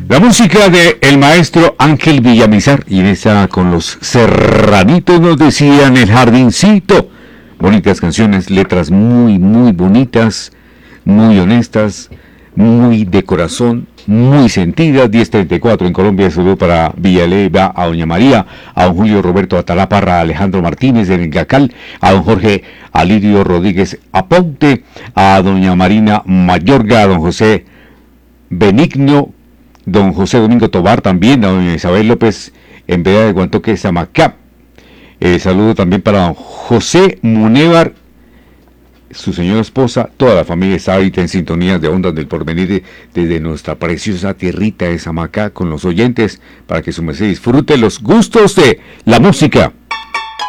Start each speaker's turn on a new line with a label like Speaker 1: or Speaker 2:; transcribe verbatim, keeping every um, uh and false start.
Speaker 1: La música de el maestro Ángel Villamizar, y esa con los serranitos nos decían El Jardincito. Bonitas canciones, letras muy, muy bonitas, muy honestas, muy de corazón, muy sentidas. Diez treinta y cuatro en Colombia. Saludo para Villaleva, a doña María, a don Julio Roberto Atalaparra, a Alejandro Martínez en Gacal, a don Jorge Alirio Rodríguez Aponte, a doña Marina Mayorga, a don José Benigno, don José Domingo Tobar también, a doña Isabel López en Veda de Guantoque, Samacá. Eh, saludo también para don José Munévar, su señora esposa, toda la familia está ahorita en sintonía de Ondas del Porvenir desde nuestra preciosa tierrita de Samacá con los oyentes, para que su merced disfrute los gustos de la música.